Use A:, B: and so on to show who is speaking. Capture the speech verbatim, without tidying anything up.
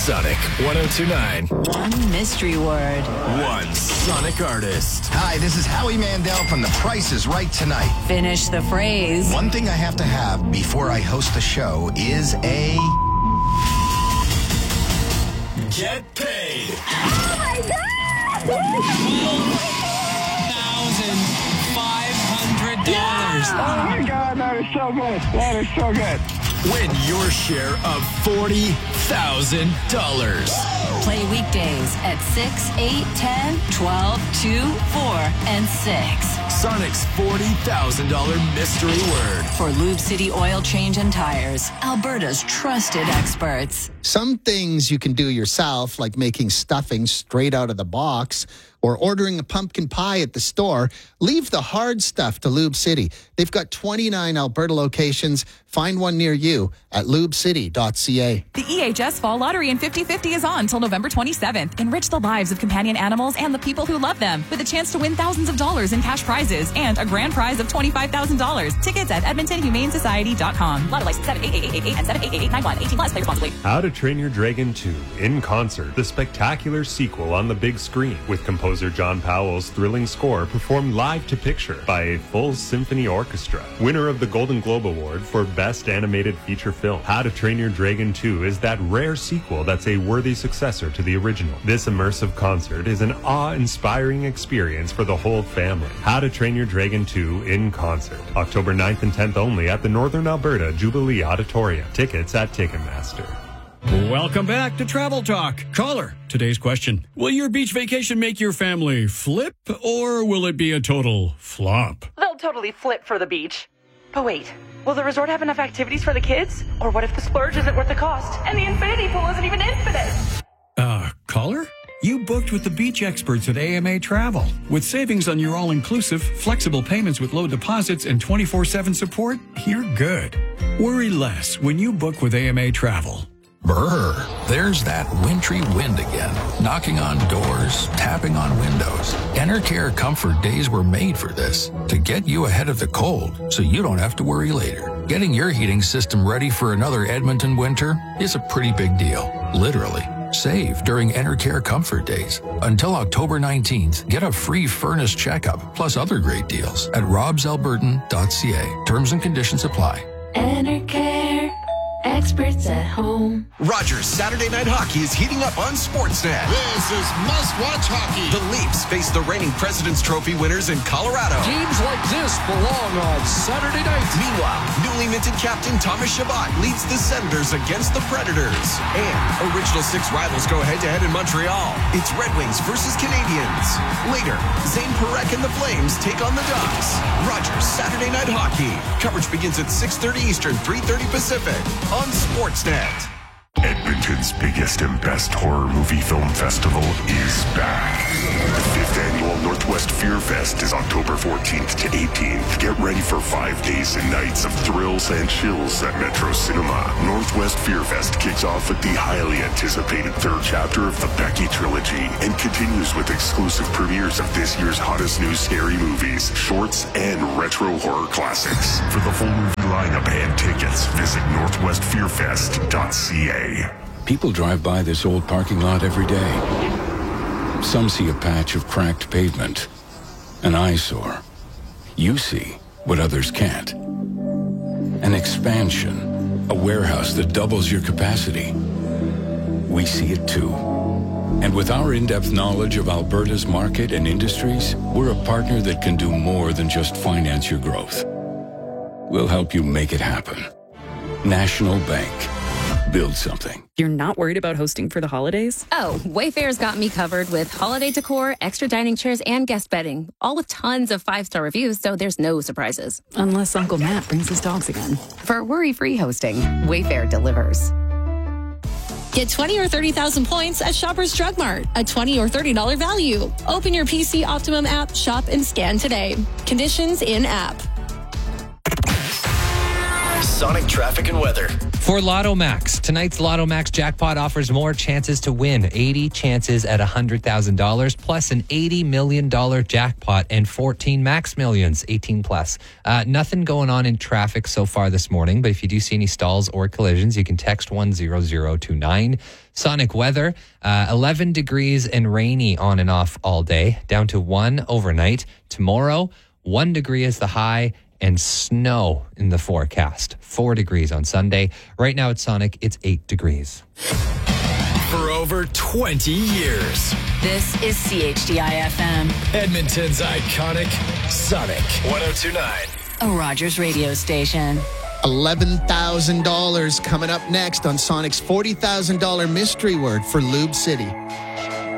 A: Sonic one oh two nine.
B: One mystery word.
A: One Sonic artist.
C: Hi, this is Howie Mandel from The Price is Right tonight.
B: Finish the phrase.
C: One thing I have to have before I host the show is a...
A: Get paid.
D: Oh my God!
E: five hundred dollars.
D: Oh my God, that is so good. That is so good.
A: Win your share of forty thousand dollars.
B: Play weekdays at six, eight, ten, twelve, two, four, and six.
A: Sonic's forty thousand dollars mystery word.
B: For Lube City Oil Change and Tires, Alberta's trusted experts.
F: Some things you can do yourself, like making stuffing straight out of the box or ordering a pumpkin pie at the store. Leave the hard stuff to Lube City. They've got twenty-nine Alberta locations. Find one near you at lube city dot c a.
G: The E H S Fall Lottery in fifty fifty is on till November twenty-seventh. Enrich the lives of companion animals and the people who love them with a chance to win thousands of dollars in cash prizes and a grand prize of twenty-five thousand dollars. Tickets at edmonton humane society dot com. Lotto license seven eight eight eight eight and seven eight eight eight nine one. eighteen plus. Play responsibly.
H: How to Train Your Dragon two in concert, the spectacular sequel on the big screen with composer John Powell's thrilling score performed live to picture by a full symphony orchestra. Winner of the Golden Globe Award for Best Animated Feature Film, How to Train Your Dragon two is that rare sequel that's a worthy successor to the original. This immersive concert is an awe-inspiring experience for the whole family. How to Train Your Dragon two in concert, October ninth and tenth only at the Northern Alberta Jubilee Auditorium. Tickets at Ticketmaster.
I: Welcome back to Travel Talk. Caller, today's question. Will your beach vacation make your family flip, or will it be a total flop?
J: They'll totally flip for the beach. But wait, will the resort have enough activities for the kids? Or what if the splurge isn't worth the cost, and the infinity pool isn't even infinite?
I: Uh, caller? You booked with the beach experts at A M A Travel. With savings on your all-inclusive, flexible payments with low deposits, and twenty-four seven support, you're good. Worry less when you book with A M A Travel.
K: Brr, there's that wintry wind again, knocking on doors, tapping on windows. Enercare Comfort Days were made for this, to get you ahead of the cold, so you don't have to worry later. Getting your heating system ready for another Edmonton winter is a pretty big deal, literally. Save during Enercare Comfort Days. Until October nineteenth, get a free furnace checkup, plus other great deals at robs albertan dot c a. Terms and conditions apply.
L: Enercare. Experts at home.
M: Rogers Saturday Night Hockey is heating up on Sportsnet.
N: This is must-watch hockey.
M: The Leafs face the reigning President's Trophy winners in Colorado.
N: Games like this belong on Saturday night.
M: Meanwhile, newly minted captain Thomas Chabot leads the Senators against the Predators. And original six rivals go head-to-head in Montreal. It's Red Wings versus Canadiens. Later, Zane Parekh and the Flames take on the Ducks. Rogers Saturday Night Hockey. Coverage begins at six thirty Eastern, three thirty Pacific. On Sportsnet.
O: Edmonton's biggest and best horror movie film festival is back. The fifth annual Northwest Fear Fest is October fourteenth to eighteenth. Get ready for five days and nights of thrills and chills at Metro Cinema. Northwest Fear Fest kicks off with the highly anticipated third chapter of the Becky trilogy and continues with exclusive premieres of this year's hottest new scary movies, shorts, and retro horror classics. For the full movie lineup and tickets, visit northwest fear fest dot c a.
P: People drive by this old parking lot every day. Some see a patch of cracked pavement, an eyesore. You see what others can't. An expansion, a warehouse that doubles your capacity. We see it too. And with our in-depth knowledge of Alberta's market and industries, we're a partner that can do more than just finance your growth. We'll help you make it happen. National Bank. Build something.
Q: You're not worried about hosting for the holidays?
R: Oh, Wayfair's got me covered with holiday decor, extra dining chairs, and guest bedding. All with tons of five-star reviews, so there's no surprises.
Q: Unless Uncle Matt brings his dogs again.
R: For worry-free hosting, Wayfair delivers.
S: Get twenty or thirty thousand points at Shoppers Drug Mart, a twenty or thirty dollars value. Open your P C Optimum app, shop, and scan today. Conditions in app.
A: Sonic traffic and weather.
T: For Lotto Max, tonight's Lotto Max jackpot offers more chances to win. eighty chances at one hundred thousand dollars plus an eighty million dollars jackpot and fourteen Max Millions, eighteen plus. Uh, nothing going on in traffic so far this morning, but if you do see any stalls or collisions, you can text one zero zero two nine. Sonic weather, uh, eleven degrees and rainy on and off all day, down to one overnight. Tomorrow, one degree is the high, and snow in the forecast. Four degrees on Sunday. Right now at Sonic, it's eight degrees.
A: For over twenty years.
B: This is C H D I F M.
A: Edmonton's iconic Sonic one oh two point nine.
B: A Rogers radio station.
F: eleven thousand dollars coming up next on Sonic's forty thousand dollars mystery word for Lube City.